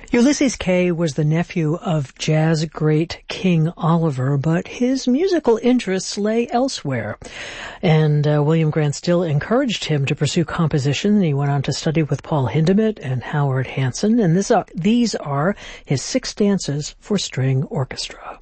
Ulysses Kay was the nephew of jazz great King Oliver, but his musical interests lay elsewhere. And William Grant Still encouraged him to pursue composition. He went on to study with Paul Hindemith and Howard Hanson, and these are his 6 stanzas for string orchestra.